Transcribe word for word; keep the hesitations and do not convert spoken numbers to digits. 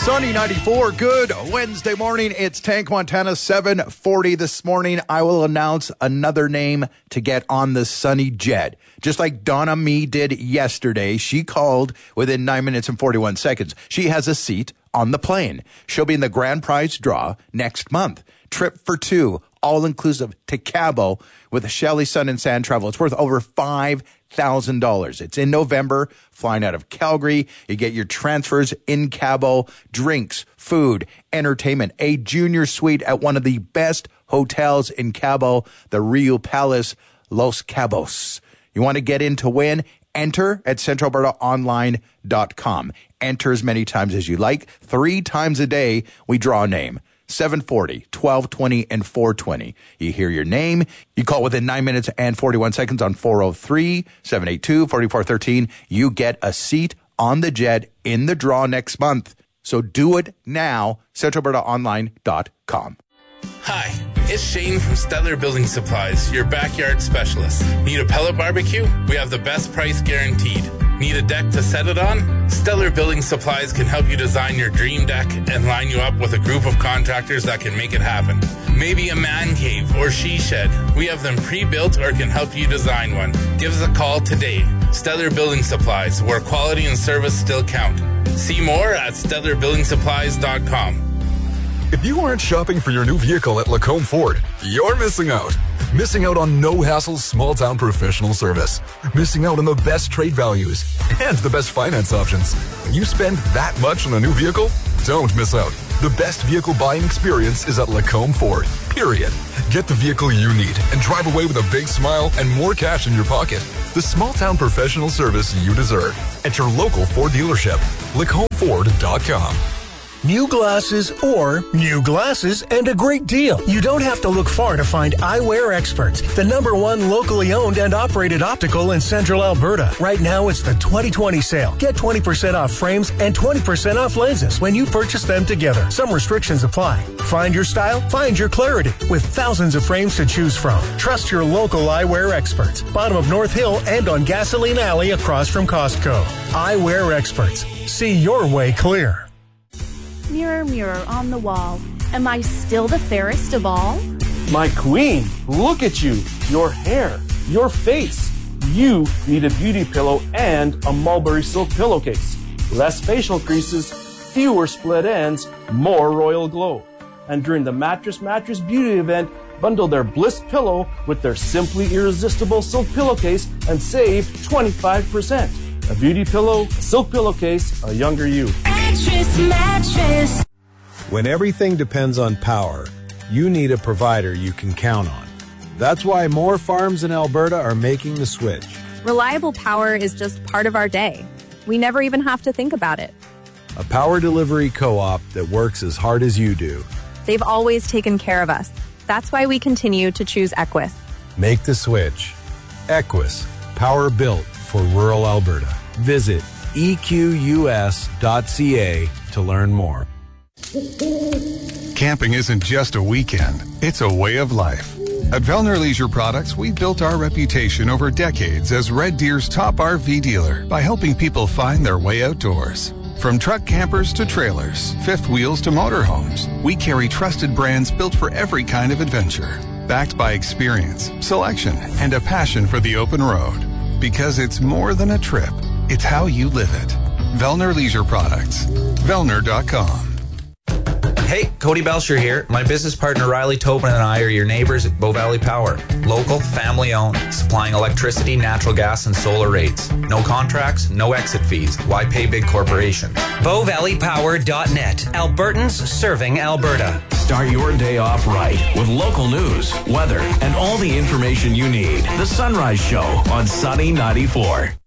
Sunny ninety-four, good Wednesday morning. It's Tank Montana, seven forty this morning. I will announce another name to get on the Sunny Jet. Just like Donna Me did yesterday, she called within nine minutes and forty-one seconds. She has a seat on the plane. She'll be in the grand prize draw next month. Trip for two, all-inclusive to Cabo with Shelley Sun and Sand Travel. It's worth over five thousand dollars. It's in November, flying out of Calgary. You get your transfers in Cabo, drinks, food, entertainment, a junior suite at one of the best hotels in Cabo, the Rio Palace Los Cabos. You want to get in to win? Enter at central alberta online dot com. Enter as many times as you like. Three times a day, we draw a name. seven forty, twelve twenty, and four twenty. You hear your name. You call within nine minutes and forty-one seconds on four oh three, seven eight two, four four one three. You get a seat on the jet in the draw next month. So do it now, central alberta online dot com. Hi, it's Shane from Stellar Building Supplies, your backyard specialist. Need a pellet barbecue? We have the best price guaranteed. Need a deck to set it on? Stellar Building Supplies can help you design your dream deck and line you up with a group of contractors that can make it happen. Maybe a man cave or she shed. We have them pre-built or can help you design one. Give us a call today. Stellar Building Supplies, where quality and service still count. See more at stellar building supplies dot com. If you aren't shopping for your new vehicle at Lacombe Ford, you're missing out. Missing out on no-hassle, small-town professional service. Missing out on the best trade values and the best finance options. When you spend that much on a new vehicle, don't miss out. The best vehicle buying experience is at Lacombe Ford, period. Get the vehicle you need and drive away with a big smile and more cash in your pocket. The small-town professional service you deserve at your local Ford dealership. lacombe ford dot com. New glasses or new glasses and a great deal. You don't have to look far to find Eyewear Experts, the number one locally owned and operated optical in central Alberta. Right now, it's the twenty twenty sale. Get twenty percent off frames and twenty percent off lenses when you purchase them together. Some restrictions apply. Find your style, find your clarity with thousands of frames to choose from. Trust your local Eyewear Experts. Bottom of North Hill and on Gasoline Alley across from Costco. Eyewear Experts. See your way clear. Mirror, mirror on the wall, am I still the fairest of all? My queen, look at you, your hair, your face. You need a beauty pillow and a Mulberry Silk pillowcase. Less facial creases, fewer split ends, more royal glow. And during the Mattress Mattress Beauty event, bundle their Bliss pillow with their Simply Irresistible Silk pillowcase and save twenty-five percent. A beauty pillow, a silk pillowcase, a younger you. Mattress, mattress. When everything depends on power, you need a provider you can count on. That's why more farms in Alberta are making the switch. Reliable power is just part of our day. We never even have to think about it. A power delivery co-op that works as hard as you do. They've always taken care of us. That's why we continue to choose Equus. Make the switch. Equus, power built for rural Alberta. Visit E Q U S dot C A to learn more. Camping isn't just a weekend, it's a way of life. At Vellner Leisure Products, we've built our reputation over decades as Red Deer's top R V dealer by helping people find their way outdoors. From truck campers to trailers, fifth wheels to motorhomes, we carry trusted brands built for every kind of adventure. Backed by experience, selection, and a passion for the open road. Because it's more than a trip, it's how you live it. Vellner Leisure Products. Vellner dot com. Hey, Cody Belcher here. My business partner Riley Tobin and I are your neighbors at Bow Valley Power. Local, family-owned, supplying electricity, natural gas, and solar rates. No contracts, no exit fees. Why pay big corporations? bow valley power dot net. Albertans serving Alberta. Start your day off right with local news, weather, and all the information you need. The Sunrise Show on Sunny ninety-four.